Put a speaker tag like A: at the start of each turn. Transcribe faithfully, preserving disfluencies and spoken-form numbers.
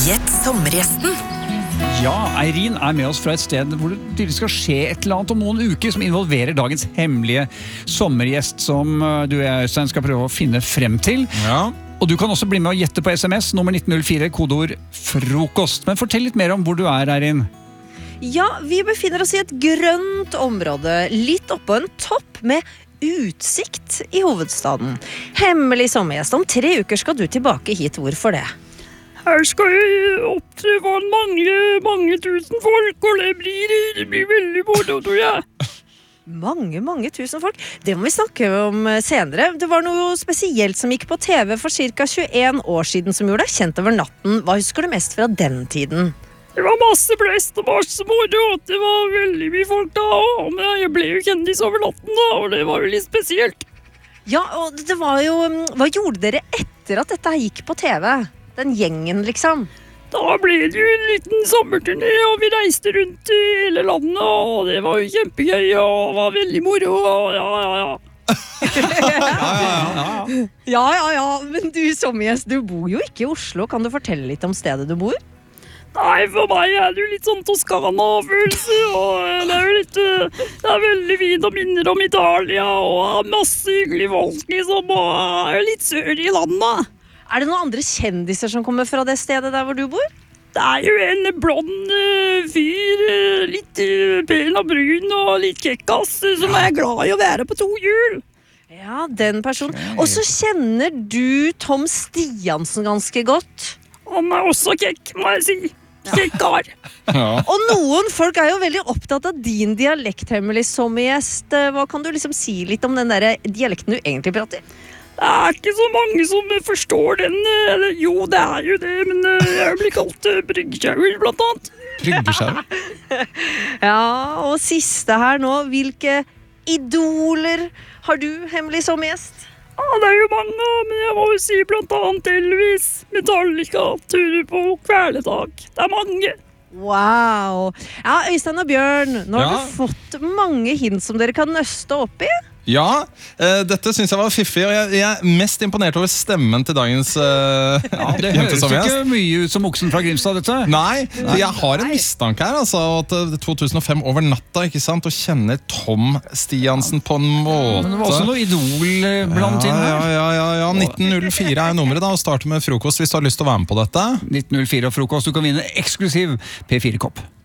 A: Gjett sommergjesten.
B: Ja, Eirin er med oss fra et sted hvor det tydelig skal skje et eller annet om noen uker som involverer dagens hemmelige sommergjest som du, Øystein, skal prøve å finne frem til.
C: Ja.
B: Og du kan også bli med å gjette på sms, nummer nitten null fire, kodeord frokost. Men fortell litt mer om hvor du er, Eirin.
D: Ja, vi befinner oss i et grønt område, litt oppå en topp med utsikt i hovedstaden. Hemmelig sommergjest. Om tre uker skal du tilbake hit. Hvorfor det?
E: Her skal jeg opptre for mange, mange tusen folk, og det blir, det blir veldig moro, tror jeg.
D: Mange, mange tusen folk. Det må vi snakke om senere. Det var noe spesielt som gikk på T V for ca. tjueen år siden som gjorde deg kjent over natten. Hva husker du mest fra den tiden?
E: Det var masse blest og masse moro, det var veldig mye folk da, men jeg ble jo kjendis over natten da, og det var jo litt spesielt.
D: Ja, og det var jo... Hva gjorde dere etter at dette gikk på T V? Den gjengen, liksom.
E: Da ble det jo en liten sommerturné, og vi reiste rundt i hele landet, og det var jo kjempegøy, og det var veldig moro, og ja, ja, ja.
D: Ja, ja, ja, men du sommergjest, du bor jo ikke i Oslo. Kan du fortelle litt om stedet du bor?
E: Nei, for meg er det jo litt sånn Toskana-følelse, og det er jo litt, det er veldig fint og minner om Italia, og masse hyggelige folk, liksom, og er jo litt sør i landet.
D: Er det noen andre kjendiser som kommer fra det stedet der hvor du bor?
E: Det er jo en blond uh, fyr, uh, litt uh, pen og brun og litt kjekkas, uh, som er glad i å være på to hjul.
D: Ja, den personen. Og så kjenner du Tom Stiansen ganske godt.
E: Han er også kjekk, må jeg si. Kjekkar.
C: Ja.
D: Og noen folk er jo veldig opptatt av din dialekt, hemmelig sommergjest. Hva kan du liksom si litt om den der dialekten du egentlig prater?
E: Det er ikke så mange som forstår den. Eller, jo, det er jo det, men jeg blir kalt bryggsjauer, blant annet.
C: Bryggesjau.
D: Ja, og siste her nå, hvilke idoler har du, hemmelig sommergjest?
E: Ja, det er jo mange, men jeg må jo si blant annet Elvis, Metallica, turer på kvelertak. Det er mange.
D: Wow. Ja, Øystein og Bjørn, nå har
C: Ja.
D: du fått mange hint som dere kan nøste opp i.
C: Ja, eh, dette synes jeg var fiffig, og jeg, jeg er mest imponert over stemmen til dagens eh,
B: Ja, det høres
C: jentesommergjest.
B: ikke mye ut som oksen fra Grimstad, dette.
C: Nei, for jeg har en mistanke her, altså, at eh, to tusen og fem over natta, ikke sant, og kjenner Tom Stiansen på en måte.
B: Men det var også noe idol eh, blant inn
C: ja,
B: her.
C: ja, ja, ja, nitten null fire er nummeret da, og starter med frokost hvis du har lyst til å være med på dette.
B: nitten null fire og frokost, du kan vinne eksklusiv P fire-kopp.